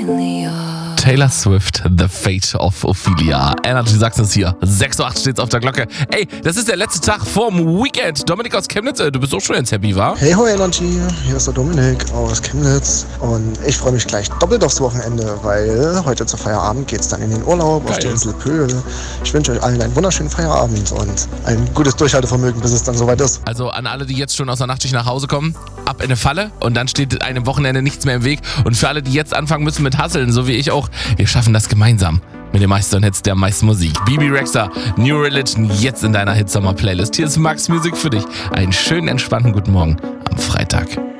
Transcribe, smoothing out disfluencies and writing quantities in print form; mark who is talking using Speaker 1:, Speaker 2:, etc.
Speaker 1: Taylor Swift, The Fate of Ophelia. Energy sagt es hier. 6:08 Uhr steht's auf der Glocke. Ey, das ist der letzte Tag vorm Weekend. Dominik aus Chemnitz, du bist auch schon jetzt happy, wa?
Speaker 2: Hey ho Energy, hier ist der Dominik aus Chemnitz und ich freue mich gleich doppelt aufs Wochenende, weil heute zu Feierabend geht's dann in den Urlaub auf die Insel Pöhl. Ich wünsche euch allen einen wunderschönen Feierabend und ein gutes Durchhaltevermögen, bis es dann soweit ist.
Speaker 1: Also an alle, die jetzt schon aus der Nachtschicht nach Hause kommen, ab in eine Falle und dann steht einem Wochenende nichts mehr im Weg. Und für alle, die jetzt anfangen müssen mit Hustlen, so wie ich auch, wir schaffen das gemeinsam. Mit den meisten Hits der meisten Musik. Bibi Rexha, New Religion, jetzt in deiner Hitsommer-Playlist. Hier ist Max Music für dich. Einen schönen, entspannten guten Morgen am Freitag.